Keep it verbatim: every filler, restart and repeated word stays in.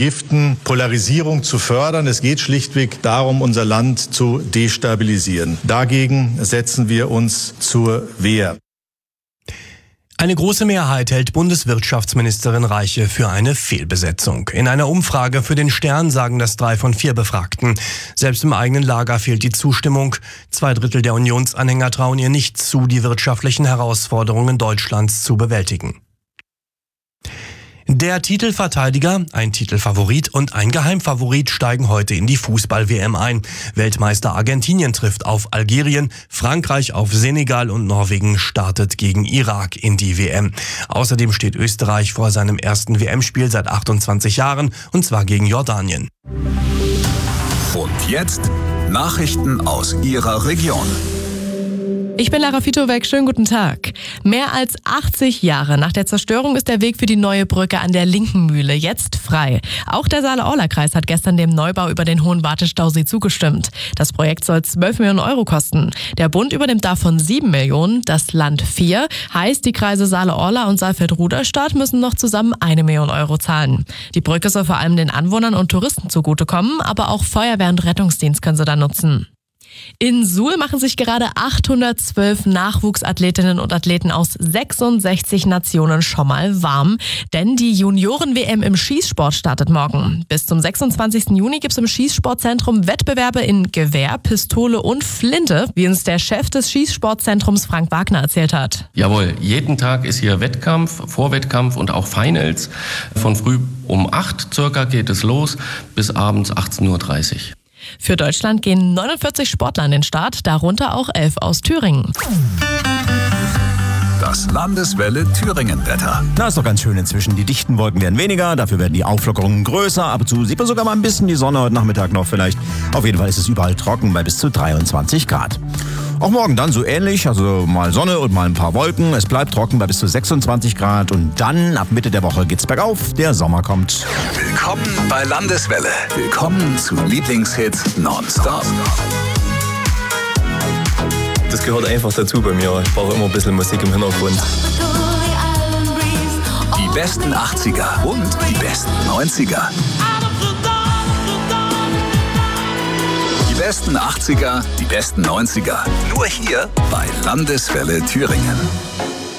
entgiften, Polarisierung zu fördern. Es geht schlichtweg darum, unser Land zu destabilisieren. Dagegen setzen wir uns zur Wehr. Eine große Mehrheit hält Bundeswirtschaftsministerin Reiche für eine Fehlbesetzung. In einer Umfrage für den Stern sagen das drei von vier Befragten. Selbst im eigenen Lager fehlt die Zustimmung. Zwei Drittel der Unionsanhänger trauen ihr nicht zu, die wirtschaftlichen Herausforderungen Deutschlands zu bewältigen. Der Titelverteidiger, ein Titelfavorit und ein Geheimfavorit steigen heute in die Fußball-W M ein. Weltmeister Argentinien trifft auf Algerien, Frankreich auf Senegal und Norwegen startet gegen Irak in die W M. Außerdem steht Österreich vor seinem ersten W M-Spiel seit achtundzwanzig Jahren, und zwar gegen Jordanien. Und jetzt Nachrichten aus Ihrer Region. Ich bin Lara Fitowek, schönen guten Tag. Mehr als achtzig Jahre nach der Zerstörung ist der Weg für die neue Brücke an der Linkenmühle jetzt frei. Auch der Saale-Orla-Kreis hat gestern dem Neubau über den Hohen Wartestausee zugestimmt. Das Projekt soll zwölf Millionen Euro kosten. Der Bund übernimmt davon sieben Millionen, das Land vier. Heißt, die Kreise Saale-Orla und Saalfeld-Ruderstadt müssen noch zusammen eine Million Euro zahlen. Die Brücke soll vor allem den Anwohnern und Touristen zugutekommen, aber auch Feuerwehr und Rettungsdienst können sie da nutzen. In Suhl machen sich gerade achthundertzwölf Nachwuchsathletinnen und Athleten aus sechsundsechzig Nationen schon mal warm, denn die Junioren-W M im Schießsport startet morgen. Bis zum sechsundzwanzigsten Juni gibt es im Schießsportzentrum Wettbewerbe in Gewehr, Pistole und Flinte, wie uns der Chef des Schießsportzentrums Frank Wagner erzählt hat. Jawohl, jeden Tag ist hier Wettkampf, Vorwettkampf und auch Finals. Von früh um acht circa geht es los bis abends achtzehn Uhr dreißig. Für Deutschland gehen neunundvierzig Sportler an den Start, darunter auch elf aus Thüringen. Das Landeswelle Thüringen-Wetter. Na, ist doch ganz schön inzwischen. Die dichten Wolken werden weniger, dafür werden die Auflockerungen größer. Ab und zu sieht man sogar mal ein bisschen die Sonne heute Nachmittag noch vielleicht. Auf jeden Fall ist es überall trocken bei bis zu dreiundzwanzig Grad. Auch morgen dann so ähnlich, also mal Sonne und mal ein paar Wolken. Es bleibt trocken bei bis zu sechsundzwanzig Grad und dann ab Mitte der Woche geht's bergauf. Der Sommer kommt. Willkommen bei Landeswelle. Willkommen zu Lieblingshits nonstop. Das gehört einfach dazu bei mir. Ich brauche immer ein bisschen Musik im Hintergrund. Die besten achtziger und die besten neunziger. Die besten achtziger, die besten neunziger. Nur hier bei Landeswelle Thüringen.